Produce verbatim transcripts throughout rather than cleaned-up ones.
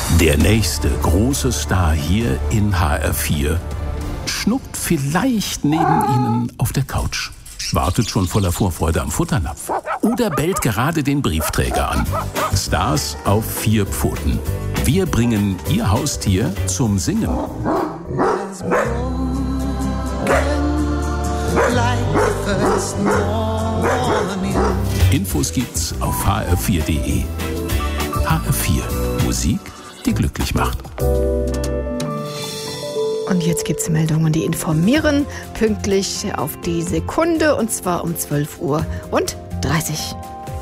Der nächste große Star hier in H R vier schnuckt vielleicht neben Ihnen auf der Couch, wartet schon voller Vorfreude am Futternapf oder bellt gerade den Briefträger an. Stars auf vier Pfoten. Wir bringen Ihr Haustier zum Singen. Infos gibt's auf h r vier punkt d e. H R vier. Musik, die glücklich macht. Und jetzt gibt's Meldungen, die informieren pünktlich auf die Sekunde, und zwar um zwölf Uhr und dreißig.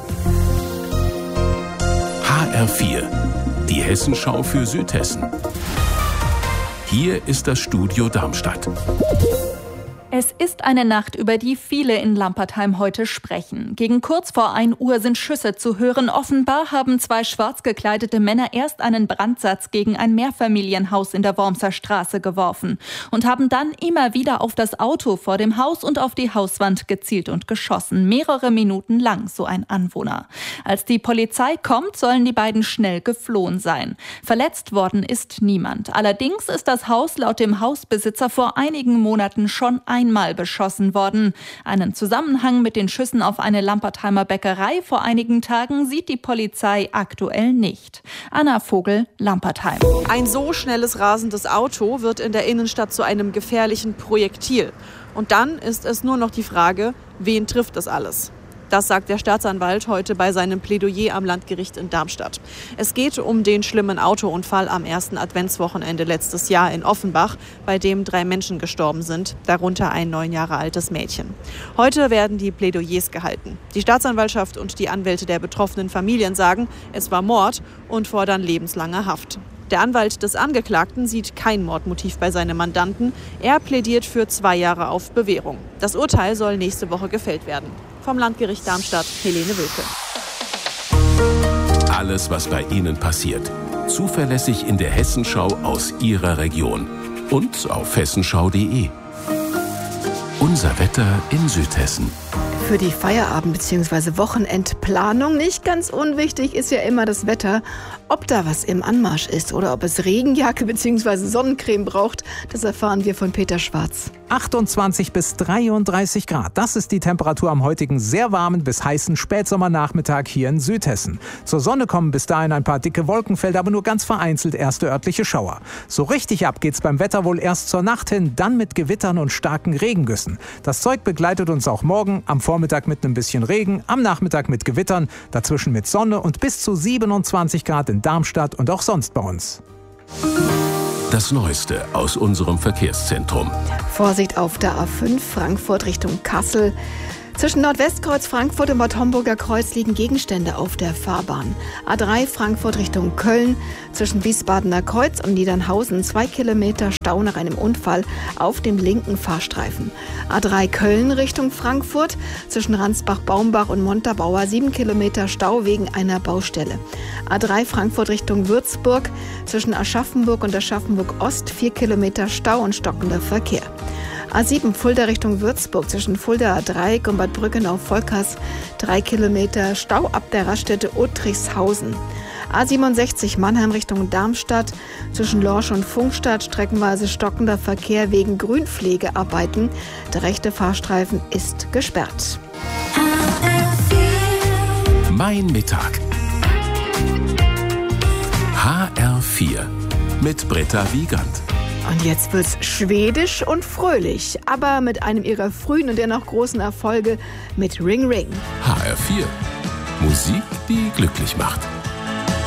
H R vier, die Hessenschau für Südhessen. Hier ist das Studio Darmstadt. Es ist eine Nacht, über die viele in Lampertheim heute sprechen. Gegen kurz vor ein Uhr sind Schüsse zu hören. Offenbar haben zwei schwarz gekleidete Männer erst einen Brandsatz gegen ein Mehrfamilienhaus in der Wormser Straße geworfen und haben dann immer wieder auf das Auto vor dem Haus und auf die Hauswand gezielt und geschossen. Mehrere Minuten lang, so ein Anwohner. Als die Polizei kommt, sollen die beiden schnell geflohen sein. Verletzt worden ist niemand. Allerdings ist das Haus laut dem Hausbesitzer vor einigen Monaten schon ein einmal beschossen worden. Einen Zusammenhang mit den Schüssen auf eine Lampertheimer Bäckerei vor einigen Tagen sieht die Polizei aktuell nicht. Anna Vogel, Lampertheim. Ein so schnelles rasendes Auto wird in der Innenstadt zu einem gefährlichen Projektil. Und dann ist es nur noch die Frage, wen trifft das alles? Das sagt der Staatsanwalt heute bei seinem Plädoyer am Landgericht in Darmstadt. Es geht um den schlimmen Autounfall am ersten Adventswochenende letztes Jahr in Offenbach, bei dem drei Menschen gestorben sind, darunter ein neun Jahre altes Mädchen. Heute werden die Plädoyers gehalten. Die Staatsanwaltschaft und die Anwälte der betroffenen Familien sagen, es war Mord und fordern lebenslange Haft. Der Anwalt des Angeklagten sieht kein Mordmotiv bei seinem Mandanten. Er plädiert für zwei Jahre auf Bewährung. Das Urteil soll nächste Woche gefällt werden. Vom Landgericht Darmstadt, Helene Wilke. Alles, was bei Ihnen passiert, zuverlässig in der Hessenschau aus Ihrer Region und auf hessenschau punkt d e. Unser Wetter in Südhessen. Für die Feierabend- bzw. Wochenendplanung nicht ganz unwichtig ist ja immer das Wetter. Ob da was im Anmarsch ist oder ob es Regenjacke bzw. Sonnencreme braucht, das erfahren wir von Peter Schwarz. achtundzwanzig bis dreiunddreißig Grad. Das ist die Temperatur am heutigen sehr warmen bis heißen Spätsommernachmittag hier in Südhessen. Zur Sonne kommen bis dahin ein paar dicke Wolkenfelder, aber nur ganz vereinzelt erste örtliche Schauer. So richtig ab geht's beim Wetter wohl erst zur Nacht hin, dann mit Gewittern und starken Regengüssen. Das Zeug begleitet uns auch morgen, am Vormittag mit ein bisschen Regen, am Nachmittag mit Gewittern, dazwischen mit Sonne und bis zu siebenundzwanzig Grad in Darmstadt und auch sonst bei uns. Das Neueste aus unserem Verkehrszentrum. Vorsicht auf der A fünf Frankfurt Richtung Kassel. Zwischen Nordwestkreuz Frankfurt und Bad Homburger Kreuz liegen Gegenstände auf der Fahrbahn. A drei Frankfurt Richtung Köln. Zwischen Wiesbadener Kreuz und Niedernhausen zwei Kilometer Stau nach einem Unfall auf dem linken Fahrstreifen. A drei Köln Richtung Frankfurt. Zwischen Ransbach-Baumbach und Montabaur sieben Kilometer Stau wegen einer Baustelle. A drei Frankfurt Richtung Würzburg. Zwischen Aschaffenburg und Aschaffenburg Ost vier Kilometer Stau und stockender Verkehr. A sieben Fulda Richtung Würzburg zwischen Fulda A drei und Bad Brückenau-Volkers drei Kilometer Stau ab der Raststätte Uttrichshausen. A siebenundsechzig Mannheim Richtung Darmstadt zwischen Lorsch und Funkstadt streckenweise stockender Verkehr wegen Grünpflegearbeiten. Der rechte Fahrstreifen ist gesperrt. Mein Mittag. H R vier mit Britta Wiegand. Und jetzt wird's schwedisch und fröhlich, aber mit einem ihrer frühen und dennoch großen Erfolge mit Ring Ring. H R vier. Musik, die glücklich macht.